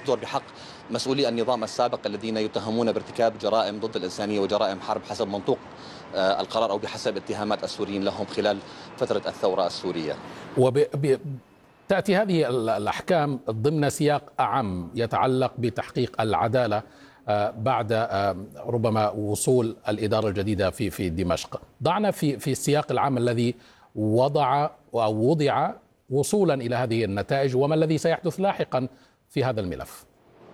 تصدر بحق مسؤولي النظام السابق الذين يتهمون بارتكاب جرائم ضد الإنسانية وجرائم حرب حسب منطوق القرار أو بحسب اتهامات السوريين لهم خلال فترة الثورة السورية. تأتي هذه الأحكام ضمن سياق أعم يتعلق بتحقيق العدالة بعد ربما وصول الإدارة الجديدة في دمشق. ضعنا في السياق العام الذي وضع وصولا إلى هذه النتائج، وما الذي سيحدث لاحقا في هذا الملف.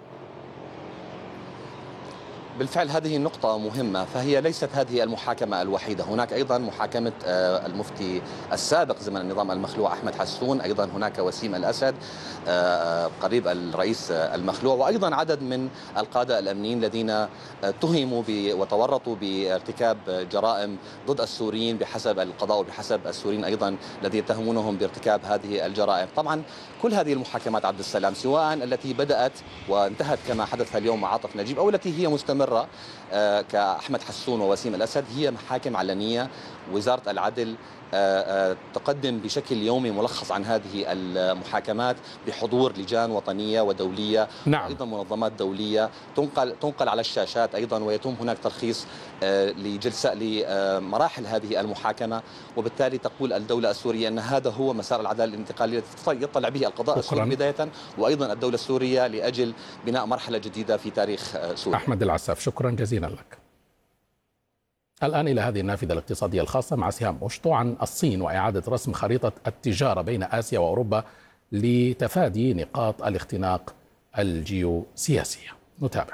بالفعل هذه النقطة مهمة، فهي ليست هذه المحاكمة الوحيدة، هناك أيضا محاكمة المفتي السابق زمن النظام المخلوع أحمد حسون، أيضا هناك وسيم الأسد قريب الرئيس المخلوع، وأيضا عدد من القادة الأمنيين الذين اتهموا وتورطوا بارتكاب جرائم ضد السوريين بحسب القضاء وبحسب السوريين أيضا الذي يتهمونهم بارتكاب هذه الجرائم. طبعا كل هذه المحاكمات عبد السلام، سواء التي بدأت وانتهت كما حدث اليوم مع عاطف نجيب أو التي هي مستمرة كأحمد حسون ووسيم الأسد، هي محاكم علنية. وزارة العدل تقدم بشكل يومي ملخص عن هذه المحاكمات بحضور لجان وطنية ودولية. نعم. أيضا منظمات دولية تنقل على الشاشات أيضا، ويتم هناك ترخيص لمراحل هذه المحاكمة، وبالتالي تقول الدولة السورية أن هذا هو مسار العدالة الانتقالية التي يطلع به القضاء السوري بداية، وأيضا الدولة السورية لأجل بناء مرحلة جديدة في تاريخ سوريا. أحمد العساف، شكرا جزيلا لك. الآن إلى هذه النافذة الاقتصادية الخاصة مع سهام أشطو عن الصين وإعادة رسم خريطة التجارة بين آسيا وأوروبا لتفادي نقاط الاختناق الجيوسياسية. نتابع.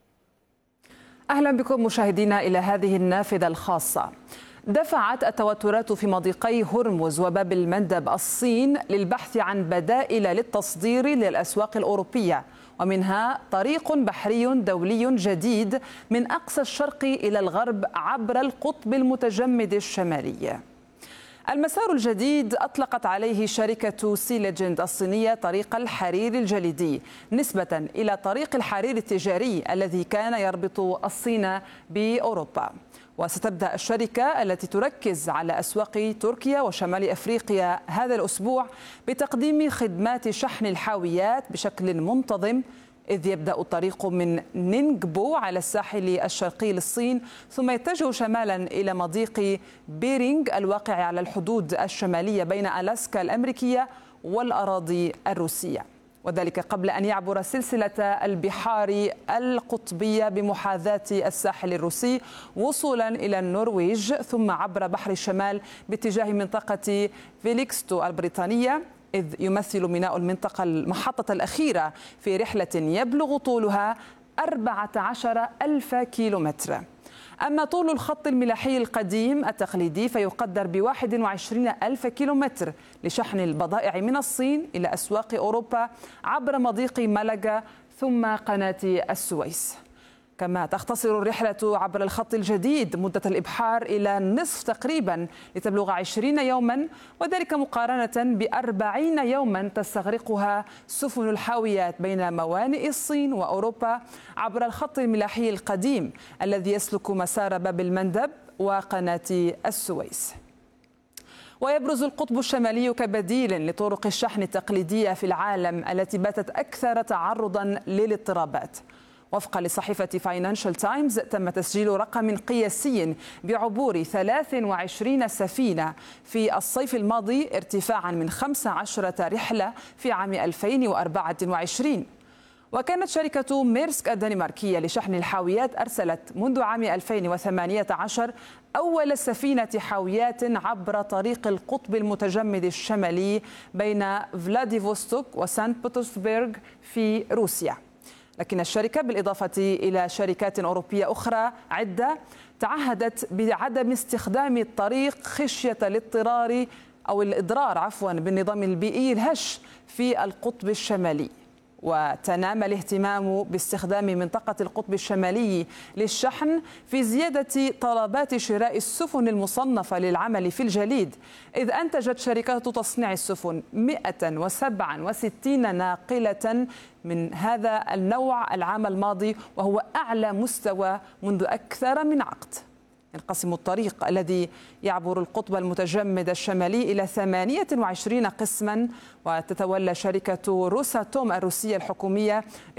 أهلا بكم مشاهدينا إلى هذه النافذة الخاصة. دفعت التوترات في مضيقي هرمز وباب المندب الصين للبحث عن بدائل للتصدير للأسواق الأوروبية، ومنها طريق بحري دولي جديد من أقصى الشرق إلى الغرب عبر القطب المتجمد الشمالي. المسار الجديد أطلقت عليه شركة سي ليجند الصينية طريق الحرير الجليدي نسبة إلى طريق الحرير التجاري الذي كان يربط الصين بأوروبا. وستبدأ الشركة التي تركز على أسواق تركيا وشمال أفريقيا هذا الأسبوع بتقديم خدمات شحن الحاويات بشكل منتظم، إذ يبدأ الطريق من نينغبو على الساحل الشرقي للصين، ثم يتجه شمالا إلى مضيق بيرينغ الواقع على الحدود الشمالية بين ألاسكا الأمريكية والأراضي الروسية، وذلك قبل أن يعبر سلسلة البحار القطبية بمحاذاة الساحل الروسي وصولا إلى النرويج، ثم عبر بحر الشمال باتجاه منطقة فيليكستو البريطانية، إذ يمثل ميناء المنطقة المحطة الأخيرة في رحلة يبلغ طولها 14,000 كيلومتر. أما طول الخط الملاحي القديم التقليدي فيقدر ب21,000 كيلومتر لشحن البضائع من الصين إلى أسواق أوروبا عبر مضيق مالاغا ثم قناة السويس. كما تختصر الرحلة عبر الخط الجديد مدة الإبحار إلى نصف تقريبا لتبلغ 20 يوما، وذلك مقارنة ب40 يوما تستغرقها سفن الحاويات بين موانئ الصين وأوروبا عبر الخط الملاحي القديم الذي يسلك مسار باب المندب وقناة السويس. ويبرز القطب الشمالي كبديل لطرق الشحن التقليدية في العالم التي باتت أكثر تعرضا للاضطرابات. وفقا لصحيفة فاينانشال تايمز تم تسجيل رقم قياسي بعبور 23 سفينة في الصيف الماضي، ارتفاعا من 15 رحلة في عام 2024. وكانت شركة ميرسك الدنماركية لشحن الحاويات أرسلت منذ عام 2018 أول سفينة حاويات عبر طريق القطب المتجمد الشمالي بين فلاديفوستوك وسانت بطرسبرغ في روسيا. لكن الشركة بالإضافة إلى شركات أوروبية أخرى عدة تعهدت بعدم استخدام الطريق خشية الإضرار بالنظام البيئي الهش في القطب الشمالي. وتنامى الاهتمام باستخدام منطقة القطب الشمالي للشحن في زيادة طلبات شراء السفن المصنفة للعمل في الجليد، إذ أنتجت شركات تصنيع السفن 167 ناقلة من هذا النوع العام الماضي، وهو أعلى مستوى منذ أكثر من عقد. ينقسم الطريق الذي يعبر القطب المتجمد الشمالي إلى 28 قسما، وتتولى شركة روساتوم الروسية الحكومية